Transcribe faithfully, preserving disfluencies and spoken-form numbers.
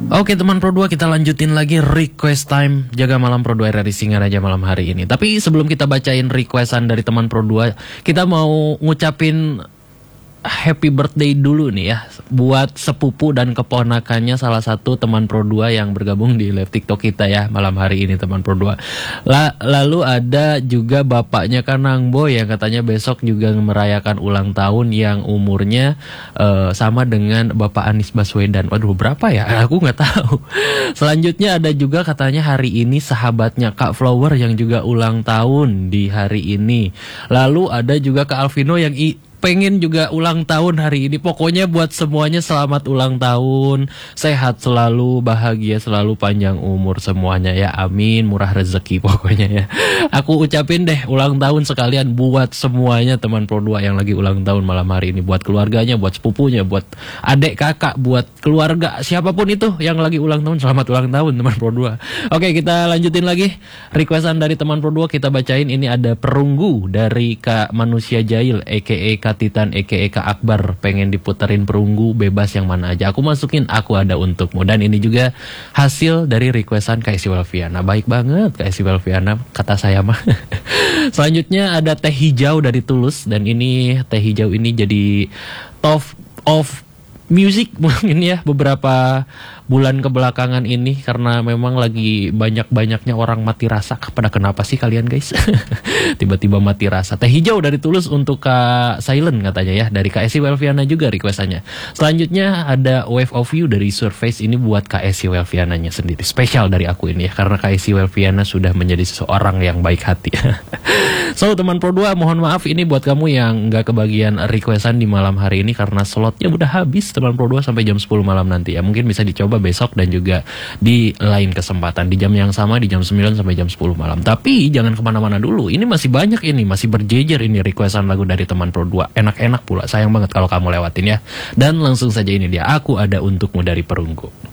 Oke teman Pro dua, kita lanjutin lagi request time Jaga Malam Pro dua R R I Singaraja malam hari ini. Tapi sebelum kita bacain requestan dari teman Pro dua, kita mau ngucapin happy birthday dulu nih ya buat sepupu dan keponakannya salah satu teman Pro dua yang bergabung di live TikTok kita ya malam hari ini teman Pro dua. La, lalu ada juga bapaknya Kanang Boy yang katanya besok juga merayakan ulang tahun yang umurnya uh, sama dengan Bapak Anies Baswedan. Waduh, berapa ya? Aku nggak tahu. Selanjutnya ada juga katanya hari ini sahabatnya Kak Flower yang juga ulang tahun di hari ini. Lalu ada juga Kak Alvino yang i pengen juga ulang tahun hari ini. Pokoknya buat semuanya selamat ulang tahun, sehat selalu, bahagia selalu, panjang umur semuanya ya, amin, murah rezeki pokoknya ya. Aku ucapin deh ulang tahun sekalian buat semuanya teman Pro dua yang lagi ulang tahun malam hari ini. Buat keluarganya, buat sepupunya, buat adik kakak, buat keluarga siapapun itu yang lagi ulang tahun, selamat ulang tahun teman Pro dua. Oke, kita lanjutin lagi requestan dari teman Pro dua, kita bacain. Ini ada Perunggu dari Kak Manusia Jahil aka Kak Titan aka Kak Akbar, pengen diputerin Perunggu bebas yang mana aja. Aku masukin Aku Ada Untukmu. Dan ini juga hasil dari requestan Kak Esi Welviana. Baik banget Kak Esi Welviana, kata saya mah. Selanjutnya ada Teh Hijau dari Tulus. Dan ini Teh Hijau ini jadi top of music mungkin ya beberapa bulan kebelakangan ini, karena memang lagi banyak-banyaknya orang mati rasa. Pada kenapa sih kalian guys? Tiba-tiba mati rasa. Teh Hijau dari Tulus untuk Kak Silent katanya ya, dari Kak Esi Welviana juga requestannya. Selanjutnya ada Wave of You dari Surface, ini buat Kak Esi Welviananya sendiri, spesial dari aku ini ya, karena Kak Esi Welviana sudah menjadi seseorang yang baik hati. So teman Pro dua, mohon maaf ini buat kamu yang nggak kebagian requestan di malam hari ini karena slotnya udah habis teman Pro dua sampai jam sepuluh malam nanti ya. Mungkin bisa dicoba besok dan juga di lain kesempatan di jam yang sama, di jam sembilan sampai jam sepuluh malam. Tapi jangan kemana-mana dulu, ini masih banyak, ini masih berjejer ini requestan lagu dari teman Pro dua. Enak-enak pula, sayang banget kalau kamu lewatin ya. Dan langsung saja ini dia, Aku Ada Untukmu dari Perunggu.